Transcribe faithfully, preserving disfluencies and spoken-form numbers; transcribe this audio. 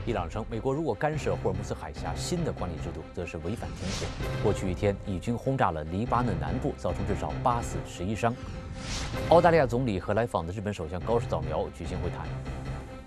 伊朗称，美国如果干涉霍尔木兹海峡新的管理制度，则是违反停协。过去一天，以军轰炸了黎巴嫩南部，造成至少八死十一伤。澳大利亚总理和来访的日本首相高市早苗举行会谈。